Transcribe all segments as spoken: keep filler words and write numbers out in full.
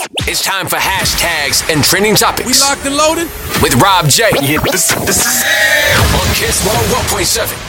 It's time for hashtags and trending topics. We locked and loaded with Rob J. Yeah, this, this is on Kiss one oh one point seven.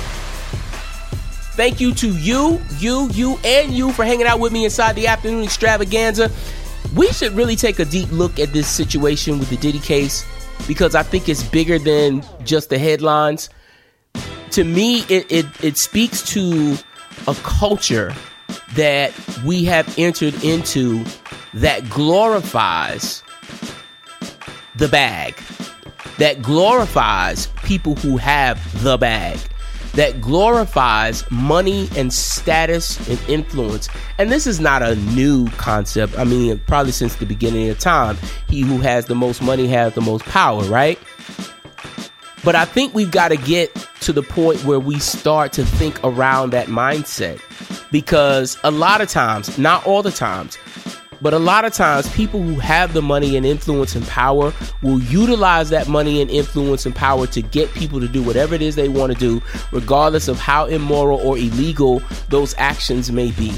Thank you to you, you, you, and you for hanging out with me inside the afternoon extravaganza. We should really take a deep look at this situation with the Diddy case because I think it's bigger than just the headlines. To me, it, it, it speaks to a culture that we have entered into that glorifies the bag, that glorifies people who have the bag, that glorifies money and status and influence. And this is not a new concept. I mean, probably since the beginning of time, he who has the most money has the most power, right? But I think we've got to get to the point where we start to think around that mindset, because a lot of times, not all the times, but a lot of times people who have the money and influence and power will utilize that money and influence and power to get people to do whatever it is they want to do, regardless of how immoral or illegal those actions may be.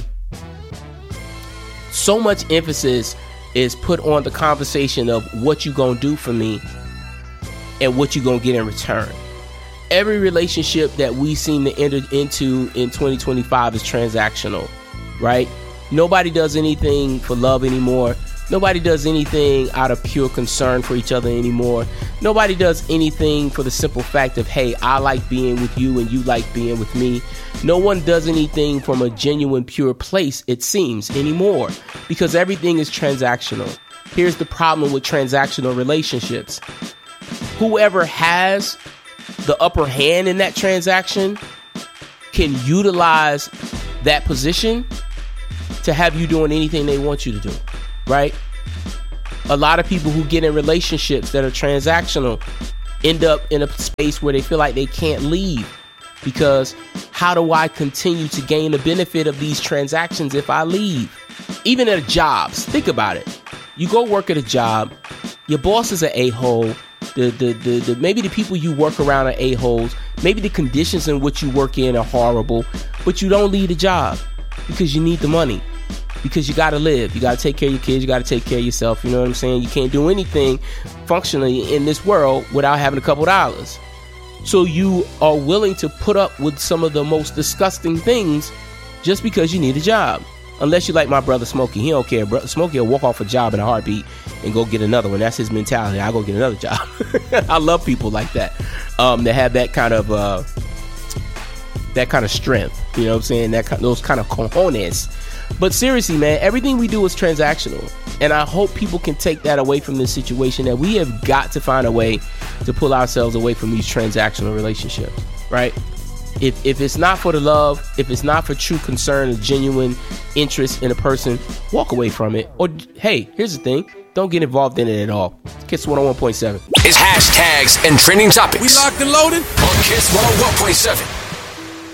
So much emphasis is put on the conversation of what you gonna do for me and what you gonna get in return. Every relationship that we seem to enter into in twenty twenty-five is transactional, right? Nobody does anything for love anymore. Nobody does anything out of pure concern for each other anymore. Nobody does anything for the simple fact of, hey, I like being with you and you like being with me. No one does anything from a genuine, pure place, it seems, anymore, because everything is transactional. Here's the problem with transactional relationships. Whoever has the upper hand in that transaction can utilize that position to have you doing anything they want you to do, right? A lot of people who get in relationships that are transactional end up in a space where they feel like they can't leave, because how do I continue to gain the benefit of these transactions if I leave? Even at jobs, think about it. You go work at a job, your boss is an a-hole, the, the, the, the, maybe the people you work around are a-holes, maybe the conditions in which you work in are horrible, but you don't leave the job because you need the money. Because you got to live. You got to take care of your kids. You got to take care of yourself. You know what I'm saying? You can't do anything functionally in this world without having a couple dollars. So you are willing to put up with some of the most disgusting things just because you need a job. Unless you like my brother Smokey. He don't care. Smokey will walk off a job in a heartbeat and go get another one. That's his mentality. I'll go get another job. I love people like that. Um, that have that kind of uh, that kind of strength. You know what I'm saying? That those kind of cojones. But seriously, man, everything we do is transactional. And I hope people can take that away from this situation, that we have got to find a way to pull ourselves away from these transactional relationships, right? If if it's not for the love, if it's not for true concern and genuine interest in a person, walk away from it. Or, hey, here's the thing. Don't get involved in it at all. Kiss one oh one point seven. It's hashtags and trending topics. We locked and loaded on Kiss one oh one point seven.